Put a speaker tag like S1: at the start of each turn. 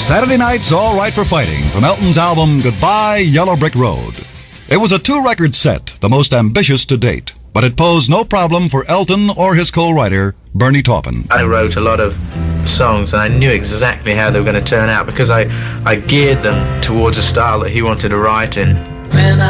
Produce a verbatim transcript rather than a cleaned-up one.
S1: Saturday Night's All Right for Fighting from Elton's album Goodbye Yellow Brick Road. It was a two-record set, the most ambitious to date, but it posed no problem for Elton or his co-writer, Bernie Taupin.
S2: I wrote a lot of songs and I knew exactly how they were going to turn out because I, I geared them towards a style that he wanted to write in. When I